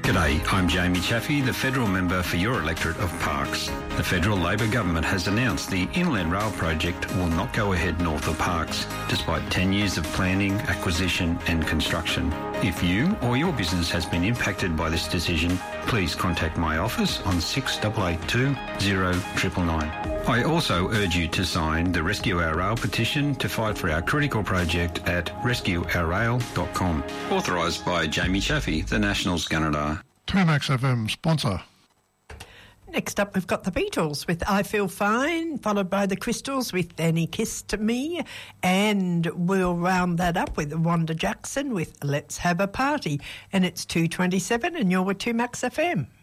G'day, I'm Jamie Chaffey, the Federal Member for your electorate of Parkes. The Federal Labor Government has announced the Inland Rail project will not go ahead north of Parkes, despite 10 years of planning, acquisition and construction. If you or your business has been impacted by this decision, please contact my office on 6882 0999. I also urge you to sign the Rescue Our Rail petition to fight for our critical project at rescueourrail.com. Authorised by Jamie Chaffey, the Nationals Gunnedah. 2Max FM sponsor. Next up, we've got the Beatles with I Feel Fine, followed by the Crystals with Any Kiss to Me, and we'll round that up with Wanda Jackson with Let's Have a Party. And it's 2:27 and you're with 2Max FM.